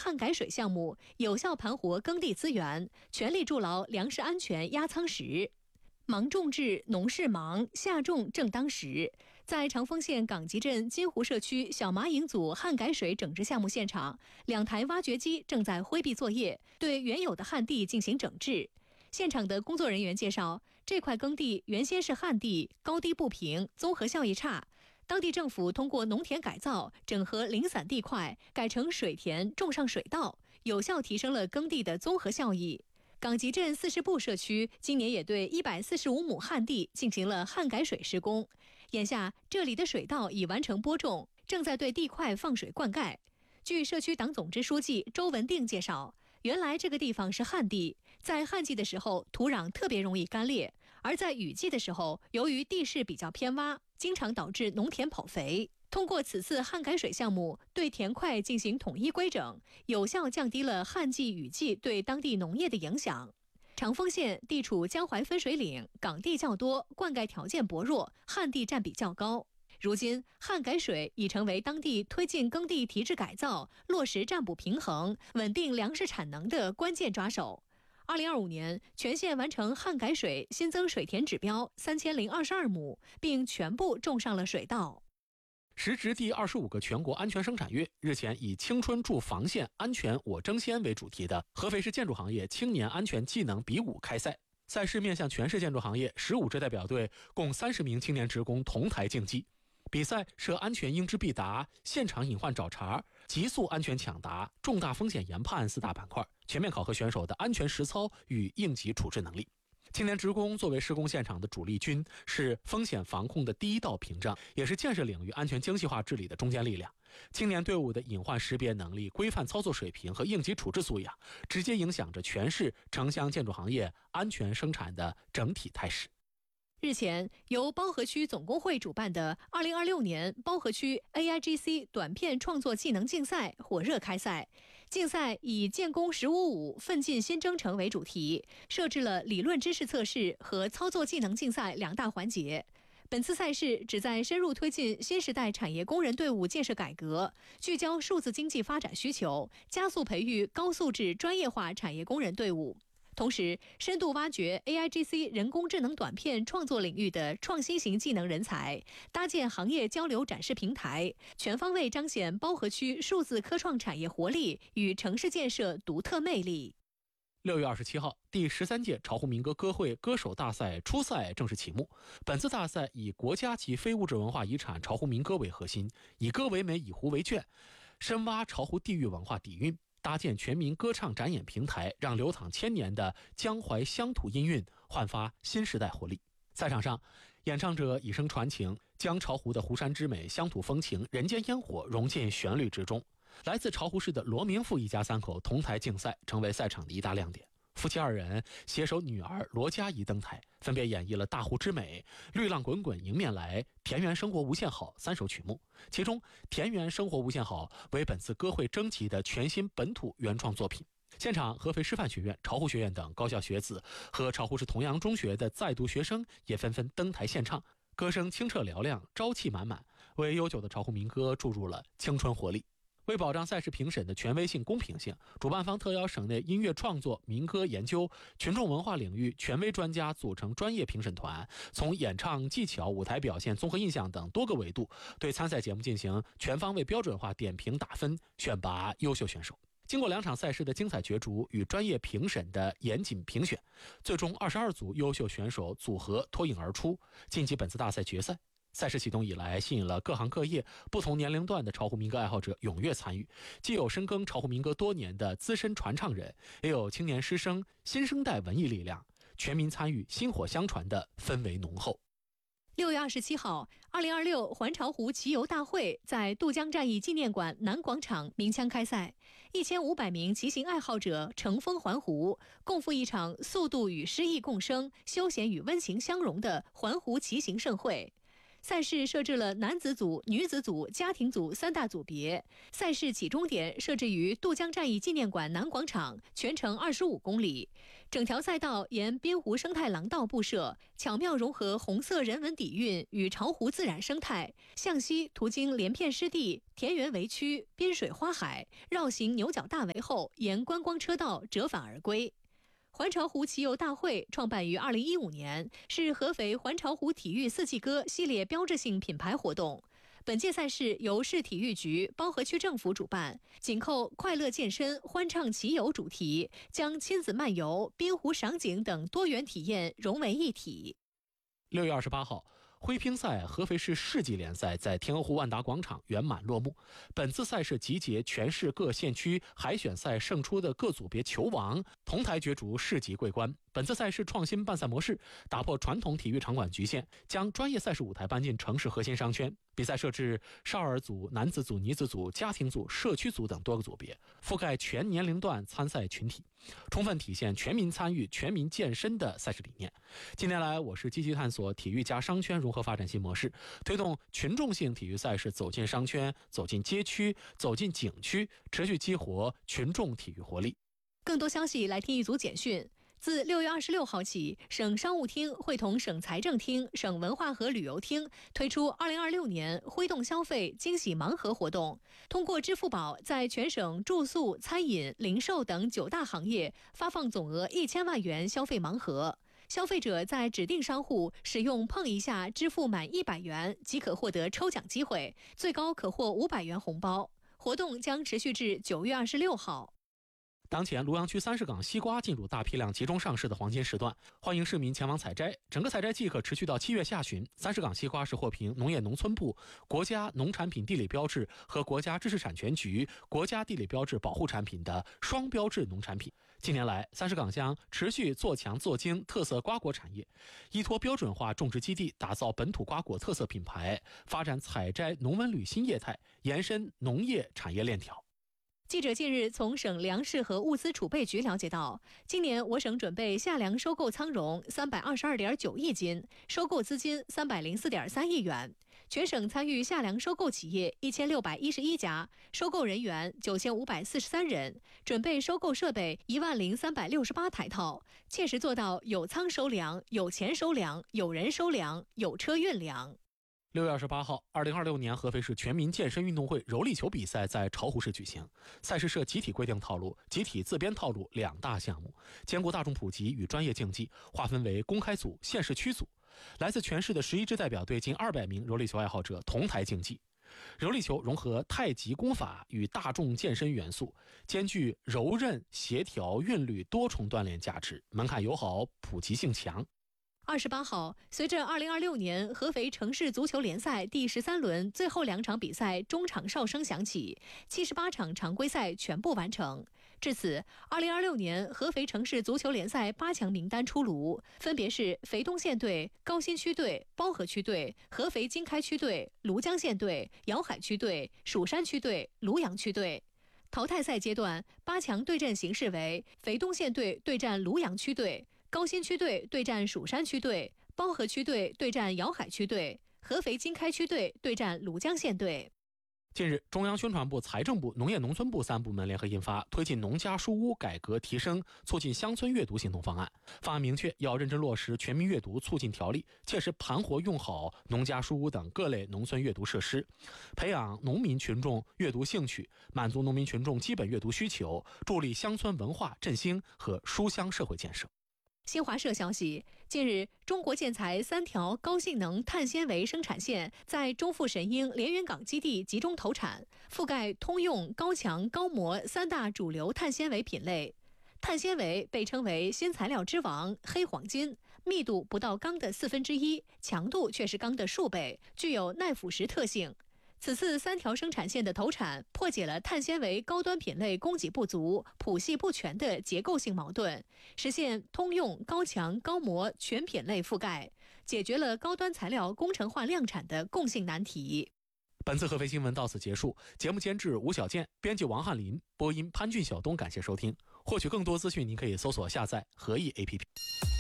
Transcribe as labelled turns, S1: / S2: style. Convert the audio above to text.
S1: 旱改水项目，有效盘活耕地资源，全力筑牢粮食安全压舱石。忙种植，农事忙，夏种正当时。在长丰县港集镇金湖社区小麻营组旱改水整治项目现场，2台挖掘机正在挥臂作业，对原有的旱地进行整治。现场的工作人员介绍，这块耕地原先是旱地，高低不平，综合效益差。当地政府通过农田改造，整合零散地块，改成水田，种上水稻，有效提升了耕地的综合效益。港集镇40步社区今年也对145亩旱地进行了旱改水施工，眼下这里的水稻已完成播种，正在对地块放水灌溉。据社区党总支书记周文定介绍，原来这个地方是旱地，在旱季的时候土壤特别容易干裂，而在雨季的时候，由于地势比较偏洼，经常导致农田跑肥。通过此次旱改水项目，对田块进行统一规整，有效降低了旱季、雨季对当地农业的影响。长丰县地处江淮分水岭，港地较多，灌溉条件薄弱，旱地占比较高。如今，旱改水已成为当地推进耕地提质改造、落实占补平衡、稳定粮食产能的关键抓手。2025年，全县完成旱改水新增水田指标3022亩，并全部种上了水稻。
S2: 时值第25个全国安全生产月，日前以青春助防线，安全我争先为主题的合肥市建筑行业青年安全技能比武开赛。赛事面向全市建筑行业15支代表队共30名青年职工同台竞技。比赛设安全应知必答、现场隐患找茬、急速安全抢答、重大风险研判4大板块，全面考核选手的安全实操与应急处置能力。青年职工作为施工现场的主力军，是风险防控的第一道屏障，也是建设领域安全精细化治理的中坚力量。青年队伍的隐患识别能力、规范操作水平和应急处置素养，直接影响着全市城乡建筑行业安全生产的整体态势。
S1: 日前，由包河区总工会主办的2026年包河区 AIGC 短片创作技能竞赛火热开赛。竞赛以建工1055奋进新征程为主题，设置了理论知识测试和操作技能竞赛2大环节。本次赛事旨在深入推进新时代产业工人队伍建设改革，聚焦数字经济发展需求，加速培育高素质专业化产业工人队伍。同时，深度挖掘 AIGC 人工智能短片创作领域的创新型技能人才，搭建行业交流展示平台，全方位彰显包河区数字科创产业活力与城市建设独特魅力。
S2: 6月27号，第13届巢湖民歌歌会歌手大赛初赛正式启幕。本次大赛以国家级非物质文化遗产巢湖民歌为核心，以歌为媒，以湖为卷，深挖巢湖地域文化底蕴，搭建全民歌唱展演平台，让流淌千年的江淮乡土音韵焕发新时代活力。赛场上，演唱者以声传情，将巢湖的湖山之美、乡土风情、人间烟火融进旋律之中。来自巢湖市的罗明富一家3口同台竞赛，成为赛场的一大亮点。夫妻2人携手女儿罗佳怡登台，分别演绎了《大湖之美》、《绿浪滚滚迎面来》、《田园生活无限好》3首曲目。其中，《田园生活无限好》为本次歌会征集的全新本土原创作品。现场，合肥师范学院、巢湖学院等高校学子和巢湖市同阳中学的在读学生也纷纷登台献唱，歌声清澈嘹亮，朝气满满，为悠久的巢湖民歌注入了青春活力。为保障赛事评审的权威性、公平性，主办方特邀省内音乐创作、民歌研究、群众文化领域权威专家组成专业评审团，从演唱技巧、舞台表现、综合印象等多个维度，对参赛节目进行全方位标准化点评打分，选拔优秀选手。经过2场赛事的精彩角逐与专业评审的严谨评选，最终22组优秀选手组合脱颖而出，晋级本次大赛决赛。赛事启动以来，吸引了各行各业、不同年龄段的巢湖民歌爱好者踊跃参与，既有深耕巢湖民歌多年的资深传唱人，也有青年师生、新生代文艺力量，全民参与、薪火相传的氛围浓厚。
S1: 6月27号，2026环巢湖骑游大会在渡江战役纪念馆南广场鸣枪开赛，1500名骑行爱好者乘风环湖，共赴一场速度与诗意共生、休闲与温情相融的环湖骑行盛会。 赛事设置了男子组、女子组、家庭组3大组别。赛事起终点设置于渡江战役纪念馆南广场，全程25公里。整条赛道沿滨湖生态廊道布设，巧妙融合红色人文底蕴与巢湖自然生态。向西途经连片湿地、田园围区、滨水花海，绕行牛角大围后，沿观光车道折返而归。环巢湖骑游大会创办于2015年，是合肥环巢湖体育四季歌系列标志性品牌活动。本届赛事由市体育局、包河区政府主办，紧扣快乐健身、欢畅骑游主题，将亲子漫游、滨湖赏景等多元体验融为一体。
S2: 6月28号。徽乒赛合肥市市级联赛在天鹅湖万达广场圆满落幕。本次赛事集结全市各县区海选赛胜出的各组别球王，同台角逐市级桂冠。本次赛事创新办赛模式，打破传统体育场馆局限，将专业赛事舞台搬进城市核心商圈。比赛设置少儿组、男子组、女子组、家庭组、社区组等多个组别，覆盖全年龄段参赛群体，充分体现全民参与、全民健身的赛事理念。近年来，我市积极探索体育加商圈融合发展新模式，推动群众性体育赛事走进商圈、走进街区、走进景区，持续激活群众体育活力。
S1: 更多消息来听一组简讯。自6月26号起，省商务厅会同省财政厅、省文化和旅游厅推出2026年挥动消费惊喜盲盒活动，通过支付宝在全省住宿、餐饮、零售等9大行业发放总额1000万元消费盲盒。消费者在指定商户使用碰一下支付满100元即可获得抽奖机会，最高可获500元红包。活动将持续至9月26号。
S2: 当前庐阳区30岗西瓜进入大批量集中上市的黄金时段，欢迎市民前往采摘。整个采摘季可持续到7月下旬。30岗西瓜是获评农业农村部国家农产品地理标志和国家知识产权局国家地理标志保护产品的双标志农产品。近年来，30岗乡持续做强做精特色瓜果产业，依托标准化种植基地，打造本土瓜果特色品牌，发展采摘农文旅新业态，延伸农业产业链条。
S1: 记者近日从省粮食和物资储备局了解到，今年我省准备夏粮收购仓容322.9亿斤，收购资金304.3亿元。全省参与夏粮收购企业1611家，收购人员9543人，准备收购设备10368台套，切实做到有仓收粮、有钱收粮、有人收粮、有车运粮。
S2: 6月28号，2026年合肥市全民健身运动会柔力球比赛在巢湖市举行。赛事设集体规定套路、集体自编套路2大项目，兼顾大众普及与专业竞技，划分为公开组、县市区组。来自全市的11支代表队近200名柔力球爱好者同台竞技。柔力球融合太极功法与大众健身元素，兼具柔韧、协调、韵律多重锻炼价值，门槛友好，普及性强。
S1: 28号，随着2026年合肥城市足球联赛第13轮最后2场比赛中场哨声响起，78场常规赛全部完成。至此，2026年合肥城市足球联赛8强名单出炉，分别是肥东县队、高新区队、包河区队、合肥经开区队、庐江县队、瑶海区队、蜀山区队、庐阳区队。淘汰赛阶段，8强对阵形式为肥东县队对战庐阳区队，高新区队对战蜀山区队，包河区队对战瑶海区队，合肥经开区队对战庐江县队。
S2: 近日，中央宣传部、财政部、农业农村部3部门联合印发《推进农家书屋改革提升，促进乡村阅读行动方案》。方案明确，要认真落实全民阅读促进条例，切实盘活用好农家书屋等各类农村阅读设施，培养农民群众阅读兴趣，满足农民群众基本阅读需求，助力乡村文化振兴和书香社会建设。
S1: 新华社消息，近日，中国建材3条高性能碳纤维生产线在中富神鹰连云港基地集中投产，覆盖通用、高强、高模3大主流碳纤维品类。碳纤维被称为新材料之王、黑黄金，密度不到钢的1/4，强度却是钢的数倍，具有耐腐蚀特性。此次3条生产线的投产，破解了碳纤维高端品类供给不足、谱系不全的结构性矛盾，实现通用、高强、高模全品类覆盖，解决了高端材料工程化量产的共性难题。
S2: 本次合肥新闻到此结束，节目监制吴小健，编辑王翰林，播音潘俊晓东，感谢收听。获取更多资讯，您可以搜索下载合意 APP。